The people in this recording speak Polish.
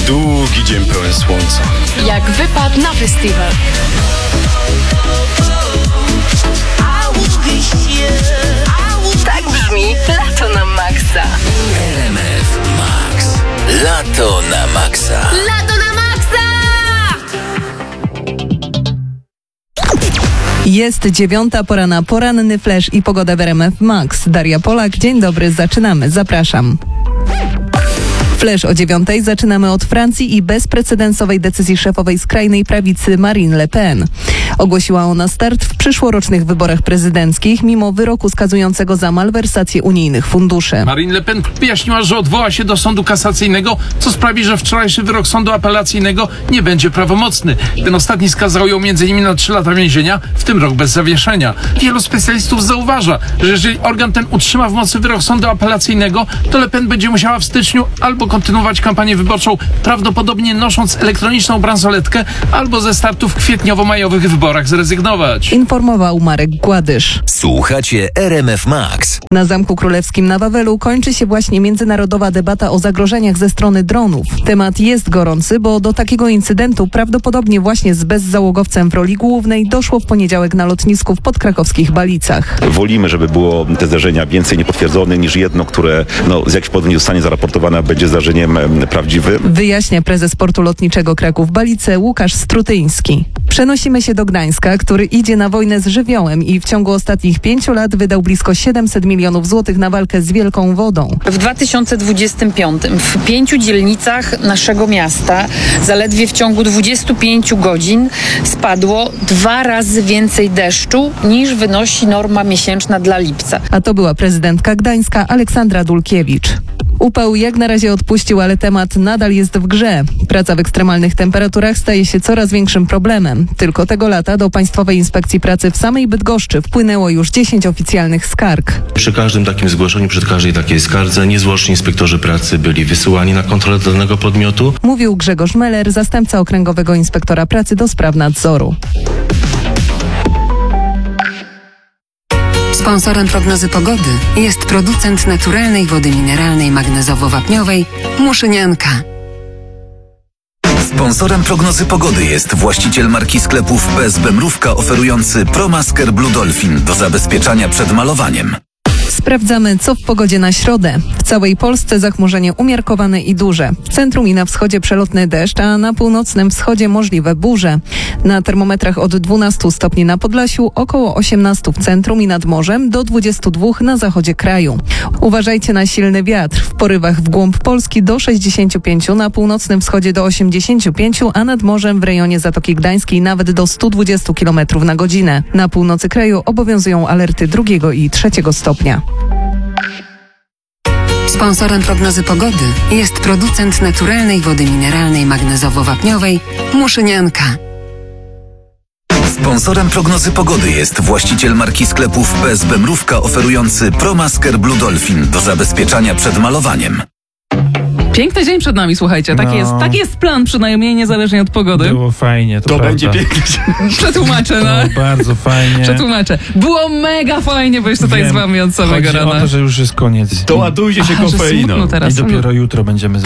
Długi dzień pełen słońca. Jak wypad na festiwal. Tak brzmi Lato na Maxa. RMF Max. Lato na Maxa. Lato na Maxa! Jest 9:00, pora na poranny flash i pogoda w RMF Max. Daria Polak, dzień dobry, zaczynamy, zapraszam. Flash o 9:00 zaczynamy od Francji i bezprecedensowej decyzji szefowej skrajnej prawicy Marine Le Pen. Ogłosiła ona start w przyszłorocznych wyborach prezydenckich, mimo wyroku skazującego za malwersację unijnych funduszy. Marine Le Pen wyjaśniła, że odwoła się do sądu kasacyjnego, co sprawi, że wczorajszy wyrok sądu apelacyjnego nie będzie prawomocny. Ten ostatni skazał ją m.in. na 3 lata więzienia, w tym rok bez zawieszenia. Wielu specjalistów zauważa, że jeżeli organ ten utrzyma w mocy wyrok sądu apelacyjnego, to Le Pen będzie musiała w styczniu albo kontynuować kampanię wyborczą, prawdopodobnie nosząc elektroniczną bransoletkę, albo ze startu w kwietniowo-majowych wyborach zrezygnować. Informował Marek Gładysz. Słuchacie RMF Max. Na Zamku Królewskim na Wawelu kończy się właśnie międzynarodowa debata o zagrożeniach ze strony dronów. Temat jest gorący, bo do takiego incydentu prawdopodobnie właśnie z bezzałogowcem w roli głównej doszło w poniedziałek na lotnisku w podkrakowskich Balicach. Wolimy, żeby było te zdarzenia więcej niepotwierdzone niż jedno, które z jakichś powodów nie zostanie zaraportowane, a będzie zdarzeniem prawdziwym. Wyjaśnia prezes Portu Lotniczego Kraków-Balice Łukasz Strutyński. Przenosimy się do Gdańska, który idzie na wojnę z żywiołem i w ciągu ostatnich 5 lat wydał blisko 700 milionów złotych na walkę z wielką wodą. W 2025 w 5 dzielnicach naszego miasta zaledwie w ciągu 25 godzin spadło 2 razy więcej deszczu niż wynosi norma miesięczna dla lipca. A to była prezydentka Gdańska Aleksandra Dulkiewicz. Upał jak na razie odpuścił, ale temat nadal jest w grze. Praca w ekstremalnych temperaturach staje się coraz większym problemem. Tylko tego lata do Państwowej Inspekcji Pracy w samej Bydgoszczy wpłynęło już 10 oficjalnych skarg. Przy każdym takim zgłoszeniu, przy każdej takiej skardze niezwłocznie inspektorzy pracy byli wysyłani na kontrolę danego podmiotu. Mówił Grzegorz Meller, zastępca Okręgowego Inspektora Pracy do spraw nadzoru. Sponsorem prognozy pogody jest producent naturalnej wody mineralnej magnezowo-wapniowej Muszynianka. Sponsorem prognozy pogody jest właściciel marki sklepów PSB Mrówka oferujący ProMasker Blue Dolphin do zabezpieczania przed malowaniem. Sprawdzamy, co w pogodzie na środę. W całej Polsce zachmurzenie umiarkowane i duże. W centrum i na wschodzie przelotny deszcz, a na północnym wschodzie możliwe burze. Na termometrach od 12 stopni na Podlasiu, około 18 w centrum i nad morzem, do 22 na zachodzie kraju. Uważajcie na silny wiatr. W porywach w głąb Polski do 65, na północnym wschodzie do 85, a nad morzem w rejonie Zatoki Gdańskiej nawet do 120 km na godzinę. Na północy kraju obowiązują alerty 2 i 3 stopnia. Sponsorem prognozy pogody jest producent naturalnej wody mineralnej magnezowo-wapniowej Muszynianka. Sponsorem prognozy pogody jest właściciel marki sklepów PSB Mrówka oferujący ProMasker Blue Dolphin do zabezpieczania przed malowaniem. Piękny dzień przed nami, słuchajcie. Taki jest plan, przynajmniej niezależnie od pogody. Było fajnie, to będzie piękny. Przetłumaczę, no. Bardzo fajnie. Przetłumaczę. Było mega fajnie być tutaj z wami od samego rana. Chodzi o to, że już jest koniec. Doładujcie się kofeiną. Teraz. I dopiero jutro będziemy